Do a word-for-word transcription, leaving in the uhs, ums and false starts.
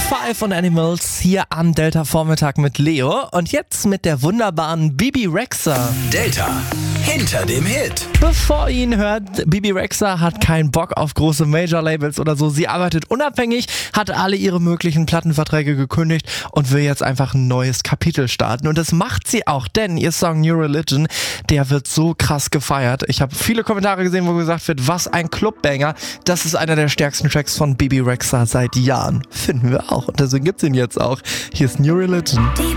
Five und Animals hier am Delta Vormittag mit Leo und jetzt mit der wunderbaren Bebe Rexha. Delta hinter dem Hit. Bevor ihr ihn hört, Bebe Rexha hat keinen Bock auf große Major-Labels oder so. Sie arbeitet unabhängig, hat alle ihre möglichen Plattenverträge gekündigt und will jetzt einfach ein neues Kapitel starten. Und das macht sie auch, denn ihr Song New Religion, der wird so krass gefeiert. Ich habe viele Kommentare gesehen, wo gesagt wird, was ein Clubbanger. Das ist einer der stärksten Tracks von Bebe Rexha seit Jahren. Finden wir auch. Und deswegen gibt's ihn jetzt auch. Hier ist New Religion.